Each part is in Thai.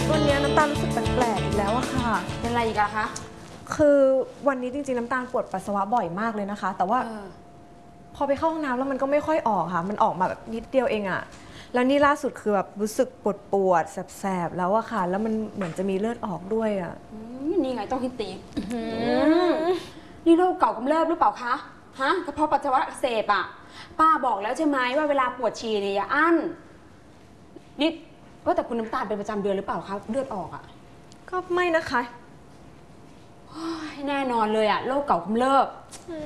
วันนี้น้ำตาลรู้สึกแปลกๆอีกแล้วอะค่ะเป็นอะไรอีกอะคะคือวันนี้จริงๆน้ำตาลปวดปัสสาวะบ่อยมากเลยนะคะ แต่ว่าพอไปเข้าห้องน้ำแล้วมันก็ไม่ค่อยออกค่ะมันออกมาแบบนิดเดียวเองอะแล้วนี่ล่าสุดคือแบบรู้สึกปวดแสบๆแล้วอะค่ะแล้วมันเหมือนจะมีเลือดออกด้วยอะนี่ไงต้องฮิตตีนี่โรคเก่ากำเริบหรือเปล่าคะฮะกระเพาะปัสสาวะอักเสบอะป้าบอกแล้วใช่ไหมว่าเวลาปวดฉี่เนี่ยอย่าอั้นนี่ว่าแต่คุณน้ำตาลเป็นประจำเดือนหรือเปล่าคะเลือดออกอะก็ไม่นะคะแน่นอนเลยอะโรคเก่ากำเริบ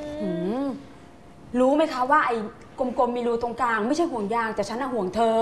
รู้ไหมคะว่าไอ้กลมๆมีรูตรงกลางไม่ใช่ห่วงยางแต่ฉันน่ะห่วงเธอ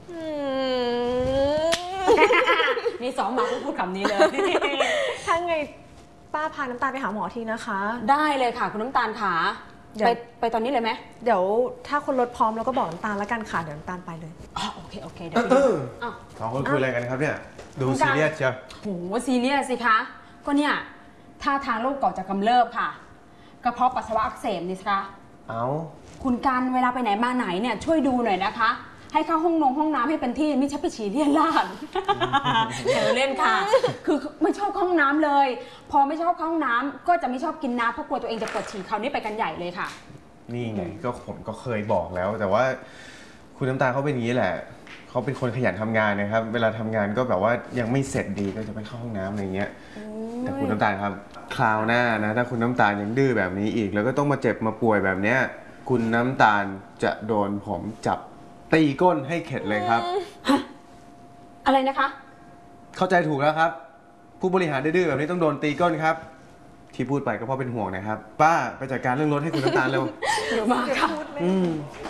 นี่ซ้อมมาพูดคำนี้เลยถ้าไงป้าพาน้ำตาลไปหาหมอทีนะคะได้เลยค่ะคุณน้ำตาลขาไปตอนนี้เลยไหมเดี๋ยวถ้าคนรถพร้อมเราก็บอกน้ำตาลแล้วกันค่ะเดี๋ยวน้ำตาลไปเลยอ๋อโอเคเดี๋ยวสองคนคุยอะไรกันครับเนี่ยดูซีเรียสเชียวโหซีเรียสสิคะก็เนี่ยท่าทางโรคก่อจะกำเริบค่ะกระเพาะปัสสาวะอักเสบนี่สิคะคุณกันเวลาไปไหนมาไหนเนี่ยช่วยดูหน่อยนะคะให้เข้าห้องน้ำให้เป็นที่ไม่ใช่ไปฉี่เลี่ยนลาดเดี๋ยวเล่นค่ะคือไม่ชอบเข้าห้องน้ำเลยพอไม่ชอบเข้าห้องน้ำก็จะไม่ชอบกินน้ำเพราะกลัวตัวเองจะปวดฉี่คราวนี้ไปกันใหญ่เลยค่ะนี่ไงก็ผมก็เคยบอกแล้วแต่ว่าคุณน้ำตาลเขาเป็นอย่างนี้แหละเขาเป็นคนขยันทำงานนะครับเวลาทำงานก็แบบว่ายังไม่เสร็จดีก็จะไปเข้าห้องน้ำอะไรเงี้ยแต่คุณน้ำตาลครับคราวหน้านะถ้าคุณน้ำตาลยังดื้อแบบนี้อีกแล้วก็ต้องมาเจ็บมาป่วยแบบเนี้ยคุณน้ำตาลจะโดนผมจับตีก้นให้เข็ดเลยครับอะไรนะคะเข้าใจถูกแล้วครับผู้บริหารดื้อแบบนี้ต้องโดนตีก้นครับที่พูดไปก็เพราะเป็นห่วงนะครับป้าไปจัดการเรื่องรถให้คุณน้ำตาลเร็วเดี๋ยวมาค่ะ